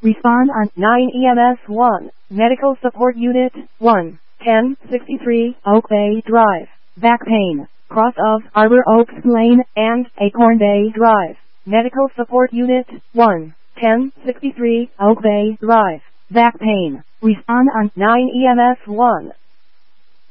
Respond on 9 EMS 1. Medical Support Unit 1. 1063 Oak Bay Drive. Back pain. Cross of Arbor Oaks Lane and Acorn Bay Drive. Medical Support Unit 1. 1063 Oak Bay Drive. Back pain. Respond on 9 EMS 1.